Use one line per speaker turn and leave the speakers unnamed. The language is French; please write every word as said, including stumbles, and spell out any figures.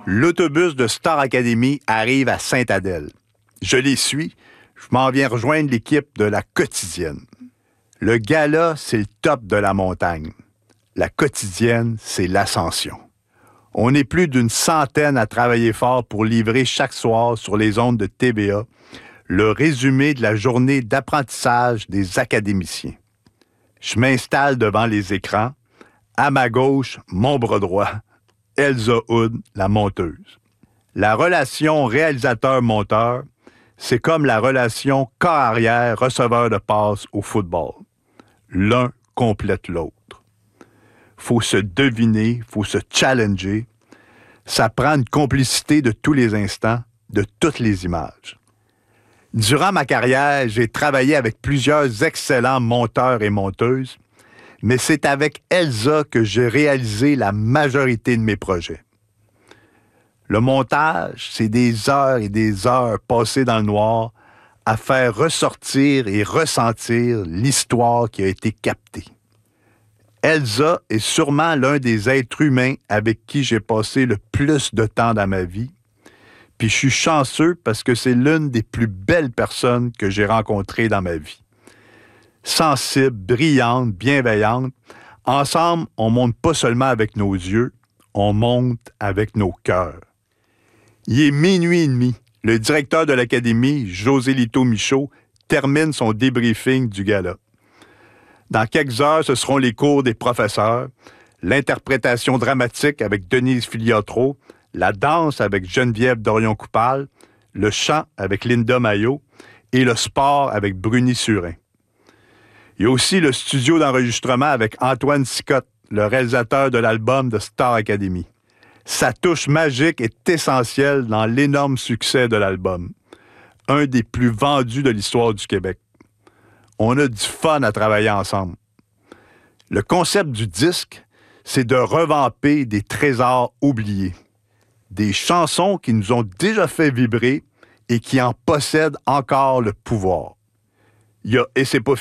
L'autobus de Star Academy arrive à Sainte-Adèle. Je les suis. Je m'en viens rejoindre l'équipe de la quotidienne. Le gala, c'est le top de la montagne. La quotidienne, c'est l'ascension. On est plus d'une centaine à travailler fort pour livrer chaque soir sur les ondes de T V A le résumé de la journée d'apprentissage des académiciens. Je m'installe devant les écrans. À ma gauche, mon bras droit, Elsa Hood, la monteuse. La relation réalisateur-monteur, c'est comme la relation corps-arrière receveur de passe au football. L'un complète l'autre. Faut se deviner, faut se challenger. Ça prend une complicité de tous les instants, de toutes les images. Durant ma carrière, j'ai travaillé avec plusieurs excellents monteurs et monteuses, mais c'est avec Elsa que j'ai réalisé la majorité de mes projets. Le montage, c'est des heures et des heures passées dans le noir à faire ressortir et ressentir l'histoire qui a été captée. Elsa est sûrement l'un des êtres humains avec qui j'ai passé le plus de temps dans ma vie, puis je suis chanceux parce que c'est l'une des plus belles personnes que j'ai rencontrées dans ma vie. Sensible, brillante, bienveillante, ensemble, on monte pas seulement avec nos yeux, on monte avec nos cœurs. Il est minuit et demi. Le directeur de l'Académie, José Lito Michaud, termine son débriefing du gala. Dans quelques heures, ce seront les cours des professeurs, l'interprétation dramatique avec Denise Filiatro, la danse avec Geneviève Dorion-Coupal, le chant avec Linda Maillot et le sport avec Bruni Surin. Il y a aussi le studio d'enregistrement avec Antoine Sicotte, le réalisateur de l'album de Star Academy. Sa touche magique est essentielle dans l'énorme succès de l'album, un des plus vendus de l'histoire du Québec. On a du fun à travailler ensemble. Le concept du disque, c'est de revamper des trésors oubliés, des chansons qui nous ont déjà fait vibrer et qui en possèdent encore le pouvoir. Il y a « Et c'est pas fini »